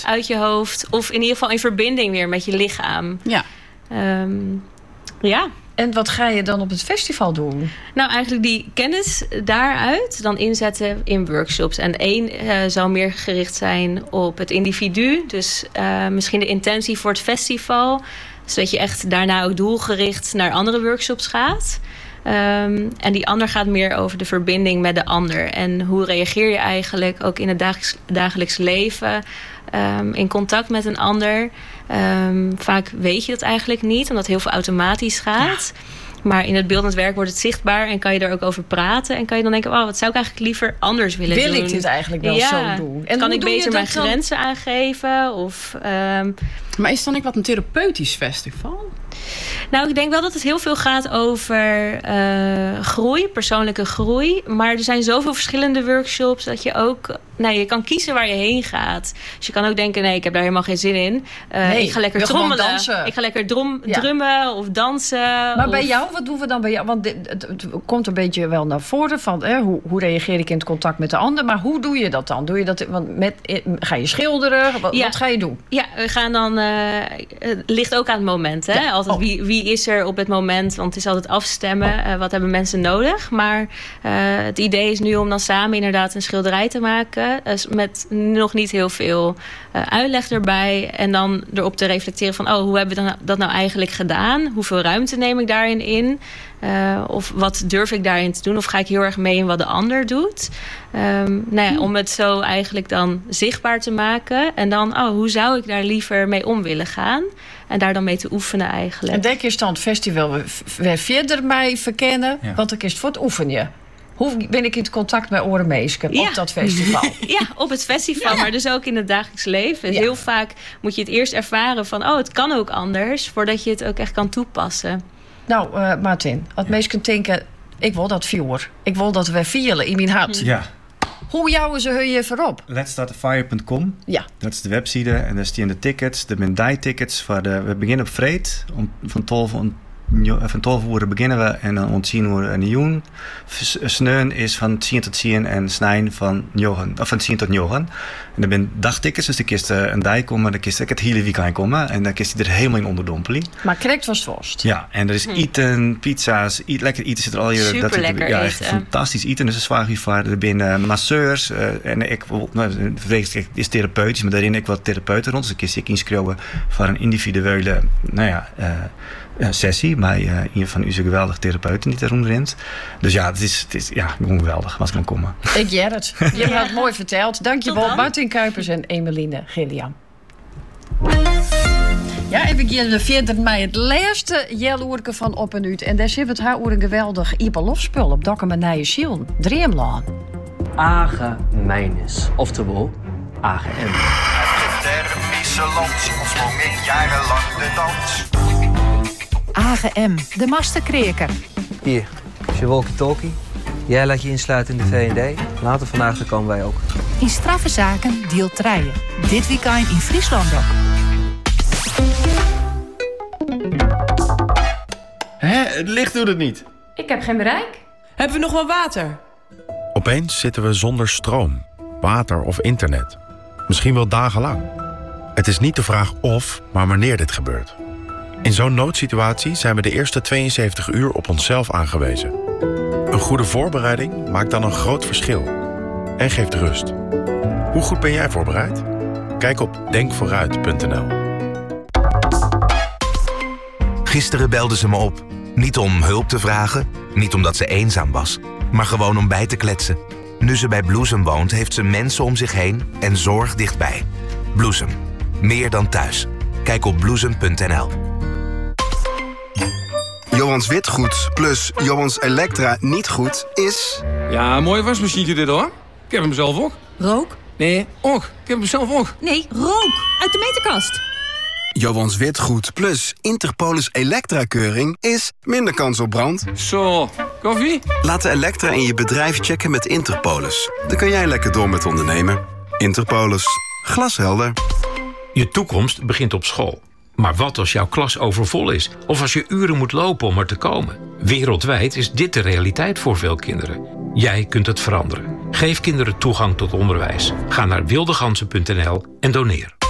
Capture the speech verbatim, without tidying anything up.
uit je hoofd. Of in ieder geval in verbinding weer met je lichaam. Ja. Um, ja. En wat ga je dan op het festival doen? Nou, eigenlijk die kennis daaruit dan inzetten in workshops. En één uh, zou meer gericht zijn op het individu. Dus uh, misschien de intentie voor het festival. Zodat je echt daarna ook doelgericht naar andere workshops gaat. Um, en die ander gaat meer over de verbinding met de ander. En hoe reageer je eigenlijk ook in het dagelijks, dagelijks leven... Um, in contact met een ander. Um, vaak weet je dat eigenlijk niet, omdat heel veel automatisch gaat. Ja. Maar in het beeldend werk wordt het zichtbaar en kan je er ook over praten. En kan je dan denken, oh, wat zou ik eigenlijk liever anders willen Wil doen? Wil ik dit eigenlijk wel ja. zo doen? En kan ik doe beter mijn dan? grenzen aangeven? Of, um... Maar is het dan ook wat een therapeutisch festival? Nou, ik denk wel dat het heel veel gaat over uh, groei, persoonlijke groei. Maar er zijn zoveel verschillende workshops dat je ook... Nou, je kan kiezen waar je heen gaat. Dus je kan ook denken, nee, ik heb daar helemaal geen zin in. Uh, nee, ik ga lekker trommelen. Ik ga lekker drom, ja. drummen of dansen. Maar of... bij jou, wat doen we dan bij jou? Want het, het, het komt een beetje wel naar voren van... Eh, hoe, hoe reageer ik in het contact met de ander? Maar hoe doe je dat dan? Doe je dat, want met, ga je schilderen? Wat, ja. wat ga je doen? Ja, we gaan dan... Uh, het ligt ook aan het moment, hè? Ja. Altijd, oh. wie, wie is er op het moment? Want het is altijd afstemmen. Uh, wat hebben mensen nodig? Maar uh, het idee is nu om dan samen inderdaad een schilderij te maken... Uh, met nog niet heel veel uh, uitleg erbij. En dan erop te reflecteren van... oh, hoe hebben we dat nou eigenlijk gedaan? Hoeveel ruimte neem ik daarin in? Uh, of wat durf ik daarin te doen? Of ga ik heel erg mee in wat de ander doet? Um, nou ja, om het zo eigenlijk dan zichtbaar te maken. En dan, oh, hoe zou ik daar liever mee om willen gaan? En daar dan mee te oefenen eigenlijk. En denk je dan het festival weer verder mee verkennen? Ja. Want ik is het voor het oefenen. Hoe ben ik in contact met Oremeesken ja. op dat festival? Ja, op het festival, ja. maar dus ook in het dagelijks leven. Dus ja. Heel vaak moet je het eerst ervaren van... oh, het kan ook anders, voordat je het ook echt kan toepassen. Nou, uh, Martin, het meest denken... ik wil dat vuur. Ik wil dat we vieren in mijn hart. Ja. Hoe jouwen ze hun je voorop? let's start a fire punt com. Ja. Dat is de website. En daar staan de tickets, de Mendai-tickets. Voor de, we beginnen op vreed. Om, van twaalf Van twaalf uur beginnen we en dan om tien uur een joen. Sneun is van tien tot tien en snijn van negen, of van tien tot negen. En dan ben dagtickets, dus de kist een dijk komen, dan kist ik het hele weekend komen en dan kist hij er helemaal in onderdompelen. Maar correct was het worst. Ja, en er is hm. eten, pizza's, eat, lekker eten zit er al hier. Super dat lekker ja, eten. Echt fantastisch eten. Dus is zwaar gevaar. Er binnen masseurs uh, en ik, nou, is therapeutisch, maar daarin ik wat therapeuten rond. Dus ik kist ik inschrijven voor een individuele, nou ja. Uh, Uh, sessie bij uh, een van onze geweldige therapeuten die daar rondrent. Dus ja, het is, het is ja, gewoon geweldig als ik kan komen. Ik jij het. Je hebt het mooi verteld. Dankjewel, Martin Kuipers en Emeline Gilliam. Ja, en we gaan verder met het laatste jeloerke van Op en Uit. En daar zit het haar oer een geweldig Ipelofspul op Dokken met Nije Ziel. Dreamland. Age Mijnes, oftewel A G M. Het Dermische land, ons long ik jarenlang de dans. A G M, de masterkreker. Hier, is je walkie-talkie. Jij laat je insluiten in de V en D. Later vandaag dan komen wij ook. In straffe zaken deelt Trijen. Dit weekend in Friesland ook. Hè, het licht doet het niet. Ik heb geen bereik. Hebben we nog wel water? Opeens zitten we zonder stroom, water of internet. Misschien wel dagenlang. Het is niet de vraag of, maar wanneer dit gebeurt. In zo'n noodsituatie zijn we de eerste tweeënzeventig uur op onszelf aangewezen. Een goede voorbereiding maakt dan een groot verschil. En geeft rust. Hoe goed ben jij voorbereid? Kijk op denk vooruit punt n l. Gisteren belde ze me op. Niet om hulp te vragen, niet omdat ze eenzaam was, maar gewoon om bij te kletsen. Nu ze bij Bloesem woont, heeft ze mensen om zich heen en zorg dichtbij. Bloesem. Meer dan thuis. Kijk op bloesem punt n l. Johans Witgoed plus Johans Elektra niet goed is... Ja, een mooie wasmachine dit hoor. Ik heb hem zelf ook. Rook? Nee, ook. Ik heb hem zelf ook. Nee, rook. Uit de meterkast. Johans Witgoed plus Interpolis Elektra-keuring is minder kans op brand. Zo, koffie? Laat de Elektra in je bedrijf checken met Interpolis. Dan kan jij lekker door met ondernemen. Interpolis. Glashelder. Je toekomst begint op school. Maar wat als jouw klas overvol is? Of als je uren moet lopen om er te komen? Wereldwijd is dit de realiteit voor veel kinderen. Jij kunt het veranderen. Geef kinderen toegang tot onderwijs. Ga naar wildegansen punt n l en doneer.